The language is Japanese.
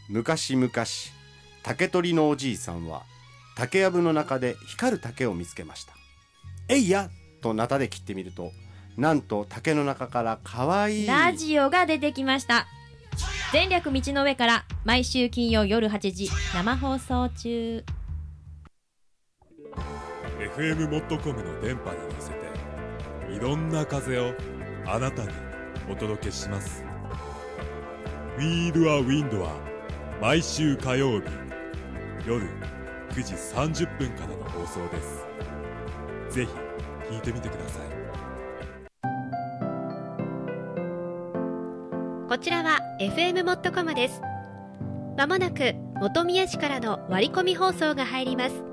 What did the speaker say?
昔々、竹取のおじいさんは竹やぶの中で光る竹を見つけました。えいやとナタで切ってみると、なんと竹の中からかわいいラジオが出てきました。全略道の上から毎週金曜夜8時生放送中。 FM モッドコムの電波に乗せていろんな風をあなたにお届けします。フィールアウィンドは毎週火曜日夜9時30分からの放送です。ぜひ聞いてみてください。 こちらは FM モッドコムです。まもなく本宮市からの割り込み放送が入ります。